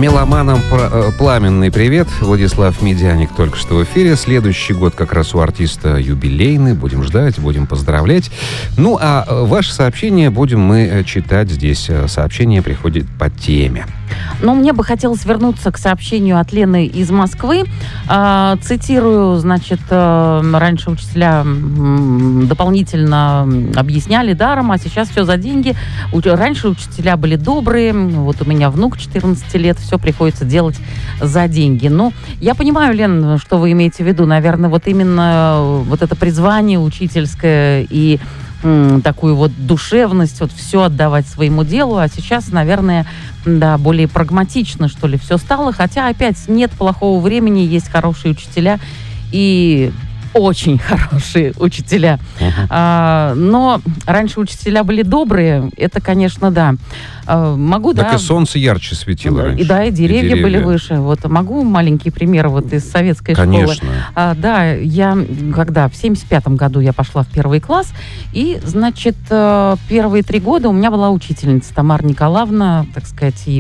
Меломанам пламенный привет. Владислав Медяник только что в эфире. Следующий год как раз у артиста юбилейный. Будем ждать, будем поздравлять. Ну, а ваши сообщения будем мы читать здесь. Сообщение приходит по теме. Ну, мне бы хотелось вернуться к сообщению от Лены из Москвы. Цитирую, значит, раньше учителя дополнительно объясняли даром, а сейчас все за деньги. Раньше учителя были добрые. Вот у меня внук 14 лет, все приходится делать за деньги. Ну, я понимаю, Лен, что вы имеете в виду. Наверное, вот именно вот это призвание учительское и такую вот душевность, вот все отдавать своему делу, а сейчас, наверное, да, более прагматично, что ли, все стало, хотя, опять, нет плохого времени, есть хорошие учителя и очень хорошие учителя. Но раньше учителя были добрые, это, конечно, да. Могу, так да. И солнце ярче светило раньше. И деревья были выше. Вот могу маленький пример вот из советской Конечно. школы. Да, я когда в 75-м году я пошла в первый класс, и, значит, первые 3 года у меня была учительница Тамара Николаевна, так сказать, и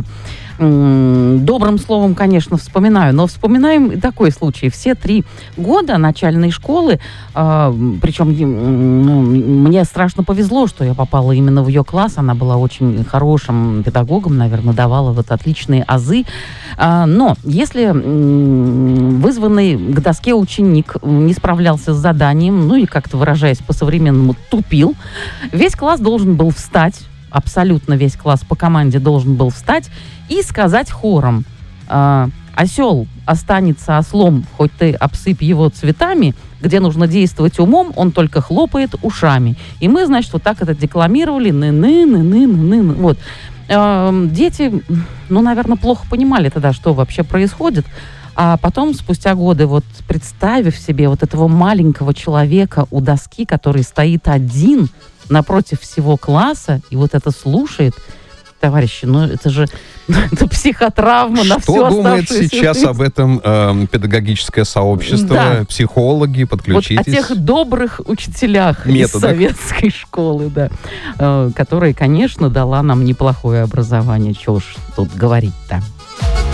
добрым словом, конечно, вспоминаю, но вспоминаем и такой случай. Все 3 года начальной школы, причем мне страшно повезло, что я попала именно в ее класс, она была очень хорошим педагогом, наверное, давала вот отличные азы. Но если вызванный к доске ученик не справлялся с заданием, ну и, как-то выражаясь по-современному, тупил, весь класс должен был встать, абсолютно весь класс по команде должен был встать и сказать хором: «Осел останется ослом, хоть ты обсыпь его цветами, где нужно действовать умом, он только хлопает ушами». И мы, значит, вот так это декламировали. Ны-ны-ны-ны-ны-ны. Вот. Дети, ну, наверное, плохо понимали тогда, что вообще происходит. А потом, спустя годы, вот представив себе вот этого маленького человека у доски, который стоит один напротив всего класса и вот это слушает, товарищи, ну это же это психотравма на всю оставшуюся жизнь. Что думает сейчас об этом педагогическое сообщество, да. Психологи, подключитесь. Вот о тех добрых учителях из советской школы, да, которые, конечно, дала нам неплохое образование. Чего уж тут говорить-то.